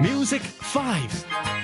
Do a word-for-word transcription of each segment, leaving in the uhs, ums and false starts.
Music Five，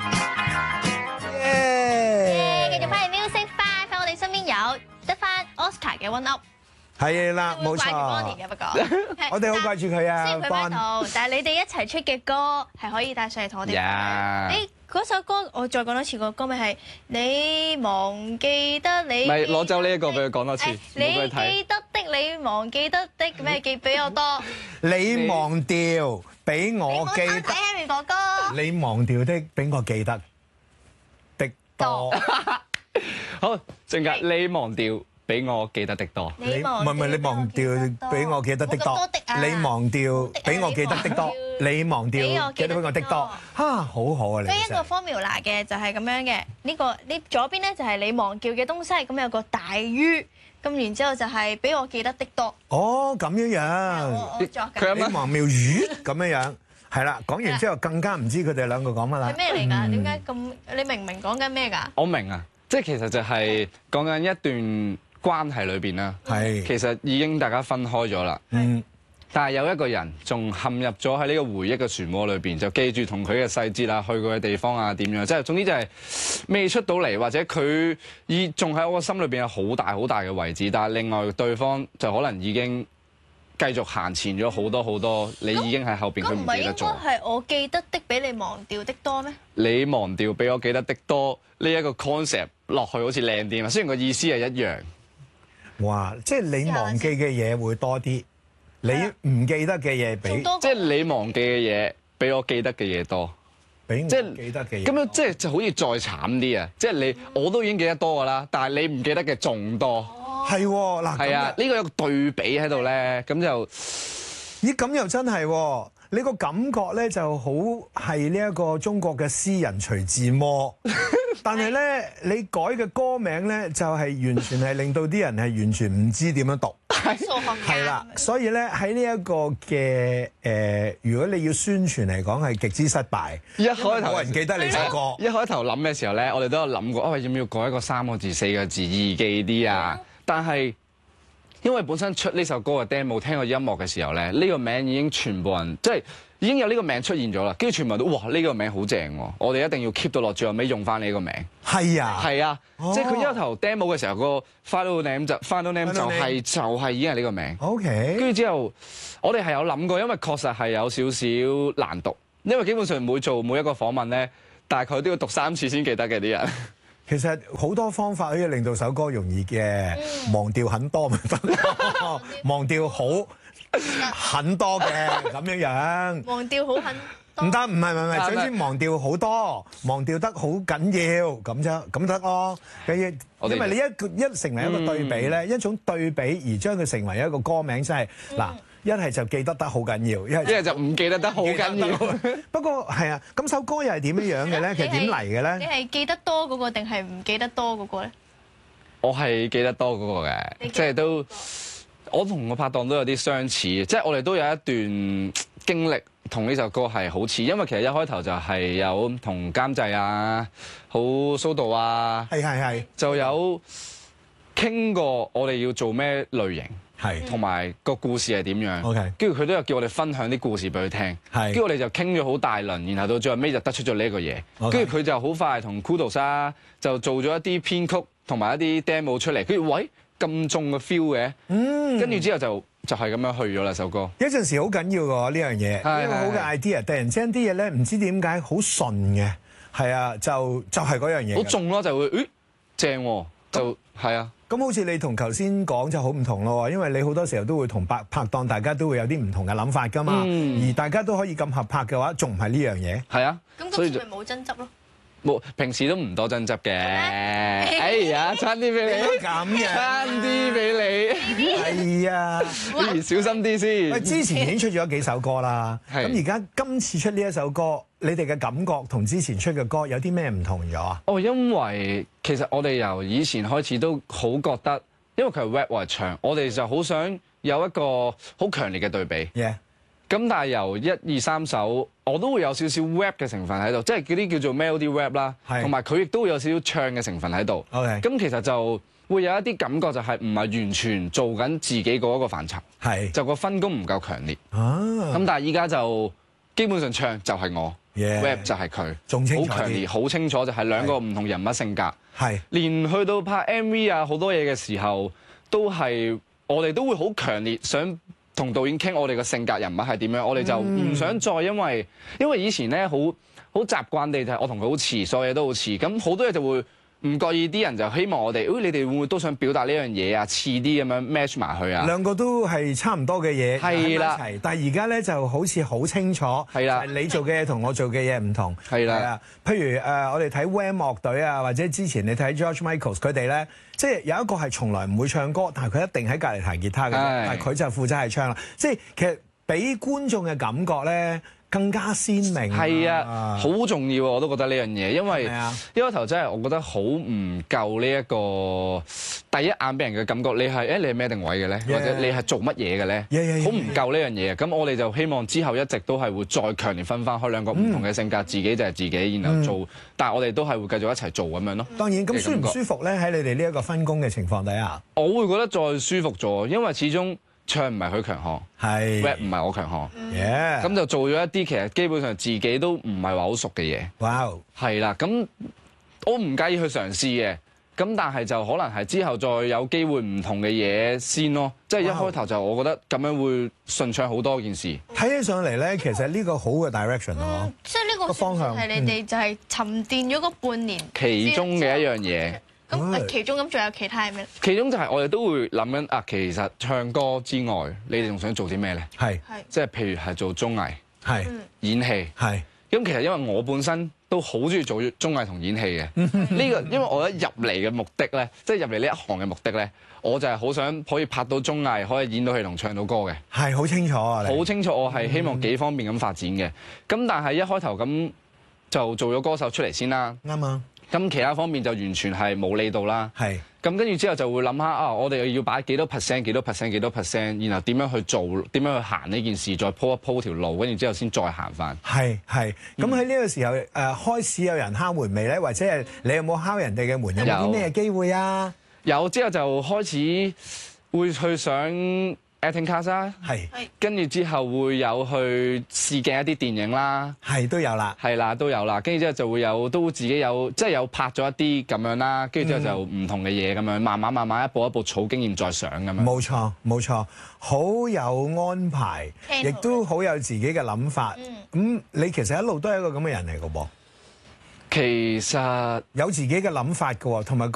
耶！繼續翻嚟 Music Five，喺我哋身邊有得翻 Oscar 嘅 One Up， 係啦，冇錯。 掛住 Bonnie 嘅不過， 我哋好掛住佢啊， 雖然佢喺度，但係你哋一齊出嘅歌係可以帶上嚟同我哋。 Yeah 你嗰首歌，我再講多次個歌名係你忘記得你。 咪攞走呢一個俾佢講多次， 誒唔好俾佢你睇。 記得的，你忘記得的咩記比我多。 你忘掉，俾你我記唔好睇得。 Harry 哥哥。 你忘掉的，俾我記得的多。 好，正格你忘掉，俾我記得的多。 你唔係唔係你忘掉，俾我記得的多冇咁多的。啊你忘掉，俾我記得的多。你忘掉， 俾我記得的多記得俾我的多。嚇，好好啊你佢一個真係。 formula 嘅就係咁樣嘅，呢、個呢左邊咧就係你忘掉嘅東西，咁有個大於，咁然之後就係俾我記得的多。 哦，咁樣我樣。 我作佢有嘅你忘妙語咁樣樣，係啦。講完之後更加唔知佢哋兩個講乜啦係。咩嚟㗎？點解咁？你明唔明講緊咩㗎？ 我明啊，即係其實就係講緊一段關係裏邊啦。 係。 其實已經大家分開咗啦， 嗯。 但係有一個人仲陷入咗喺呢個回憶嘅漩渦裏邊，就記住同佢嘅細節啊、去過嘅地方啊、點樣，即係總之就係未出到嚟，或者佢已仲喺我個心裏邊有好大好大嘅位置，但係另外對方就可能已經繼續行前咗好多好多，你已經喺後邊，佢唔咁唔係應該記得咗。 係我記得的比你忘掉的多咩？ 你忘掉俾我記得的多呢一個 concept 落去好似靚啲嘛，雖然個意思係一樣。 哇！即係你忘記嘅嘢會多啲，你唔記得嘅嘢比仲多過即係你忘記嘅嘢，比我記得嘅嘢多， 比我即係記得嘅嘢咁樣，即係就好似再慘啲啊！即係你我都已經記得多㗎啦，但係你唔記得嘅仲多， 係喎嗱， 係啊！ 咁呢個有個對比喺度咧，咁就咦咁又真係喎，你個感覺咧就好係呢一個中國嘅詩人徐志摩，但係咧你改嘅歌名咧就係完全係令到啲人係完全唔知點樣讀。 數學家係啦，所以咧喺呢一個嘅誒、呃，如果你要宣傳嚟講係極之失敗， 一開頭冇人記得你首歌。 一開頭諗嘅時候咧，我哋都有諗過，啊要唔要改一個三個字、四個字易記啲啊？但係因為本身出呢首歌嘅 demo 聽過音樂嘅時候咧，呢個名已經全部人即係已經有呢個名出現咗啦，跟住全部人都哇呢個名好正喎，我哋一定要 keep 到落最後尾用翻呢個名。 係啊， 係啊， 哦即係佢一開頭 demo 嘅時候，個 final name 就 final name 就 Final name 係就係已經係呢個名。 OK， 跟住之後，我哋係有諗過，因為確實係有少少難讀，因為基本上每做每一個訪問咧，大概都要讀三次先記得嘅啲人。 其實好多方法可以令到首歌容易嘅，忘掉很多咪得咯，忘掉好很多嘅咁樣樣。 忘掉好狠多。 唔得，唔係唔係唔係， 啊總之忘掉好多，忘掉得好緊要咁啫，咁得咯。因我哋因為你一個一成為一個對比咧，一種對比而將佢成為一個歌名，真係嗱，一係就記得得好緊要，一係一係就唔記得得好緊要。 不過係啊，咁首歌又係點樣樣嘅咧？其實點嚟嘅你咧？ 係記得多嗰個定係唔記得多嗰個咧？ 我係記得多嗰個嘅， 你記即係都得多我同我拍檔都有啲相似，即係我哋都有一段經歷同呢首歌係好似，因為其實一開頭就係有同監製啊，好蘇導啊， 係係係就有傾過我哋要做咩類型。 係同埋個故事係點樣 OK 跟住佢都有叫我哋分享啲故事俾佢聽， 係跟住我哋就傾咗好大輪，然後到最後尾就得出咗呢一個嘢， OK 跟住佢就好快同 Kudos 啊就做咗一啲編曲同埋一啲 demo 出嚟，跟住喂咁重嘅 feel 嘅， 嗯， 跟住之後就就係咁樣去咗啦首歌。 有陣時好緊要㗎呢樣嘢， 係一個好嘅 idea，突然之間啲嘢咧唔知點解好順嘅，係啊，就就係嗰樣嘢㗎。 好重咯，就會誒正喎，就係啊。 咁好似你同頭先講就好唔同咯，因為你好多時候都會同拍拍檔，大家都會有啲唔同嘅諗法噶嘛。 嗯而大家都可以咁合拍嘅話，仲唔係呢樣嘢？ 係啊， 咁所以就今次咪冇爭執咯。 冇平時都唔多爭執嘅。哎呀，差啲俾你， 咁樣差啲俾你。 係啊， 不如小心啲喂， 先。 之前已經出咗幾首歌啦， 係咁而家今次出呢一首歌，你哋嘅感覺同之前出嘅歌有啲咩唔同咗啊？ 哦，因為其實我哋由以前開始都好覺得，因為佢係 rap 我係唱，我哋就好想有一個好強烈嘅對比。 耶！ 咁但係由一二三首，我都會有少少 rap 嘅成分喺度，即係嗰啲叫做 melody rap 啦， 係同埋佢亦都會有少少唱嘅成分喺度。 OK 咁其實就會有一啲感覺就係唔係完全做緊自己嗰一個範疇， 係就個分工唔夠強烈。 啊， 咁但係依家就基本上唱就係我。 Yeah ，rap 就係佢， 仲清楚啲好強烈，好清楚就係兩個唔同人物性格。 係連去到拍 M V 啊好多嘢嘅時候，都係我哋都會好強烈想同導演傾我哋嘅性格人物係點樣，我哋就唔想再因為因為以前咧好好習慣地就係我同佢好似，所有嘢都好似，咁好多嘢就會唔覺意啲人就希望我哋，誒你哋會唔會都想表達呢樣嘢啊？似啲咁樣 match 埋去啊？ 兩個都係差唔多嘅嘢係啦喺埋一齊，但係而家咧就好似好清楚， 係啦就係你做嘅嘢同我做嘅嘢唔同， 係啦係啊。譬如誒、呃，我哋睇 Wham 樂隊啊，或者之前你睇 George Michael 佢哋咧，即係有一個係從來唔會唱歌，但係佢一定喺隔離彈吉他嘅，但係佢就負責係唱啦。即係其實俾觀眾嘅感覺咧，更加鮮明。 係啊，好重要啊！我都覺得呢樣嘢，因為一開頭真係我覺得好唔夠呢一個第一眼俾人嘅感覺。你係誒你係咩定位嘅咧？ Yeah. 或者你係做乜嘢嘅咧？好 Yeah, yeah, yeah, 唔夠呢樣嘢。咁我哋就希望之後一直都係會再強烈分翻開兩個唔同嘅性格，嗯、自己就係自己，然後做。嗯、但係我哋都係會繼續一齊做咁樣咯。 當然，咁舒唔舒服咧？喺你哋呢一個分工嘅情況底下， 我會覺得再舒服咗，因為始終唱唔係佢強項，係 rap 唔係我強項，咁 Yeah. 就做咗一啲其實基本上自己都唔係話好熟嘅嘢。 哇 Wow.！ 係啦，咁我唔介意去嘗試嘅，咁但係就可能係之後再有機會唔同嘅嘢先咯。即係一開頭就我覺得咁樣會順暢好多件事。 睇起上嚟咧，其實呢個好嘅 direction 咯、 嗯，即係呢個方向係你哋就係沉澱咗嗰半年其中嘅一樣嘢。 咁其中咁仲有其他係咩？ 其中就係我哋都會諗緊啊，其實唱歌之外，你哋仲想做啲咩咧？ 係係即係譬如係做綜藝、 係演戲。 係咁其實因為我本身都好中意做綜藝同演戲嘅，呢個因為我一入嚟嘅目的咧，即係入嚟呢一行嘅目的咧，我就係好想可以拍到綜藝，可以演到戲同唱到歌嘅。 係好清楚啊！ 好清楚，我係希望幾方面咁發展嘅。咁但係一開頭咁就做咗歌手出嚟先啦。 啱啊！ 咁其他方面就完全係冇理到啦。 係。 咁跟住之後就會諗下啊，我哋要擺幾多 percent、幾多 percent、幾多 percent，然後點樣去做、點樣去行呢件事，再鋪一鋪條路，跟住之後先再行翻。 係係。咁喺呢個時候誒、呃，開始有人敲門未咧？或者係你有冇敲人哋嘅門？有冇啲咩機會啊？ 有，之後就開始會去上 acting class 啦， 係， 跟住之後會有去試鏡一啲電影啦， 係都有啦， 係啦都有啦，跟住之後就會有都自己有即係有拍咗一啲咁樣啦，跟住之後就唔同嘅嘢咁樣，慢慢慢慢一步一步儲經驗再上咁樣。冇錯冇錯，好有安排，亦都好有自己嘅諗法。咁、嗯、你其實一路都係一個咁嘅人嚟嘅噃。 其實有自己嘅諗法嘅喎，同埋。